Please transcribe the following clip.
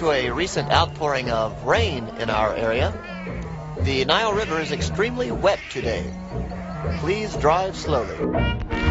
to a recent outpouring of rain in our area. The Nile River is extremely wet today. Please drive slowly.